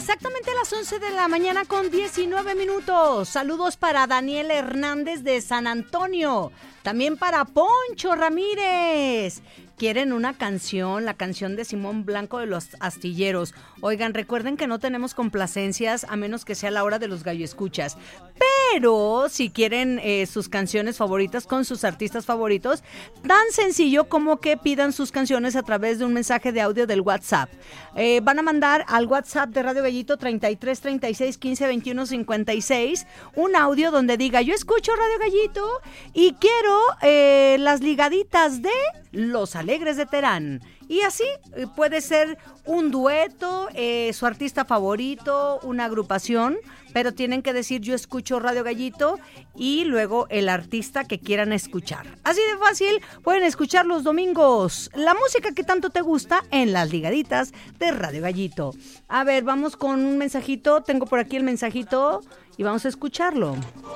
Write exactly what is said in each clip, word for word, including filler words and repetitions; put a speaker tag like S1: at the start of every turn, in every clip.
S1: Exactamente a las once de la mañana con diecinueve minutos. Saludos para Daniel Hernández de San Antonio. También para Poncho Ramírez. Quieren una canción, la canción de Simón Blanco de los Astilleros. Oigan, recuerden que no tenemos complacencias a menos que sea la hora de los galloescuchas. Pero si quieren eh, sus canciones favoritas con sus artistas favoritos, tan sencillo como que pidan sus canciones a través de un mensaje de audio del WhatsApp. Eh, van a mandar al WhatsApp de Radio Gallito treinta y tres, treinta y seis, quince, veintiuno, cincuenta y seis un audio donde diga: yo escucho Radio Gallito y quiero eh, las ligaditas de Los Alegres de Terán. Y así eh, puede ser un dueto, eh, su artista favorito, una agrupación, pero tienen que decir: yo escucho Radio Gallito, y luego el artista que quieran escuchar. Así de fácil, pueden escuchar los domingos la música que tanto te gusta en las ligaditas de Radio Gallito. A ver, vamos con un mensajito. Tengo por aquí el mensajito y vamos a escucharlo.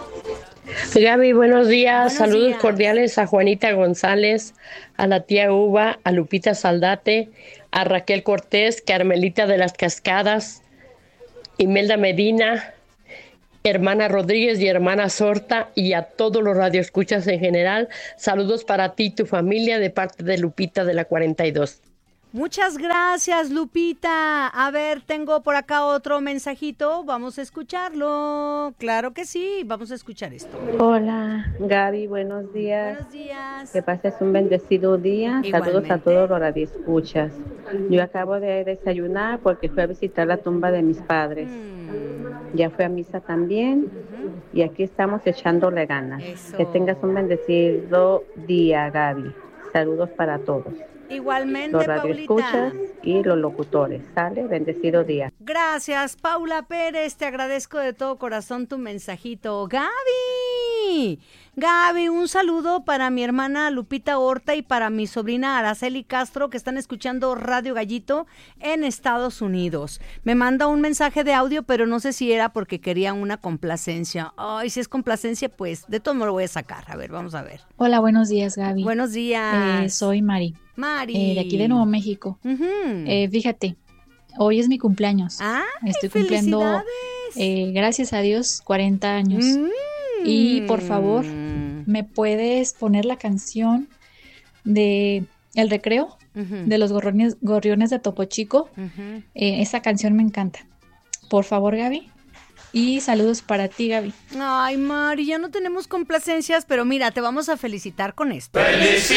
S2: Gaby, buenos días.
S1: Buenos
S2: Saludos
S1: días.
S2: cordiales a Juanita González, a la tía Uva, a Lupita Saldate, a Raquel Cortés, Carmelita de las Cascadas, Imelda Medina, hermana Rodríguez y hermana Sorta, y a todos los radioescuchas en general. Saludos para ti y tu familia de parte de Lupita de la cuarenta y dos.
S1: Muchas gracias, Lupita. A ver, tengo por acá otro mensajito. Vamos a escucharlo. Claro que sí, vamos a escuchar esto.
S3: Hola, Gaby, buenos días.
S1: Buenos días.
S3: Que pases un bendecido día.
S1: Igualmente.
S3: Saludos a todos los radioescuchas. Yo acabo de desayunar porque fui a visitar la tumba de mis padres.
S1: Mm.
S3: Ya fui a misa también.
S1: Uh-huh.
S3: Y aquí estamos echándole ganas.
S1: Eso.
S3: Que tengas un bendecido día, Gaby. Saludos para todos.
S1: Igualmente,
S3: Los
S1: Paulita.
S3: radioescuchas y los locutores. ¿Sale? Bendecido día.
S1: Gracias, Paula Pérez. Te agradezco de todo corazón tu mensajito. Gaby. Gaby, un saludo para mi hermana Lupita Horta y para mi sobrina Araceli Castro, que están escuchando Radio Gallito en Estados Unidos. Me manda un mensaje de audio, pero no sé si era porque quería una complacencia. Ay, si es complacencia, pues de todo me lo voy a sacar. A ver, vamos a ver.
S4: Hola, buenos días, Gaby.
S1: Buenos días.
S4: Eh, soy Mari,
S1: Mari.
S4: eh, de aquí de Nuevo México.
S1: Uh-huh.
S4: Eh, fíjate, hoy es mi cumpleaños.
S1: ¡Ay,
S4: Estoy cumpliendo,
S1: felicidades!
S4: eh, gracias a Dios, cuarenta años.
S1: Mm.
S4: Y por favor, ¿me puedes poner la canción de El Recreo?
S1: Uh-huh.
S4: De los gorriones, gorriones de Topo Chico?
S1: Uh-huh.
S4: Eh, esa canción me encanta. Por favor, Gaby. Y saludos para ti, Gaby.
S1: Ay, Mari, ya no tenemos complacencias, pero mira, te vamos a felicitar con esto.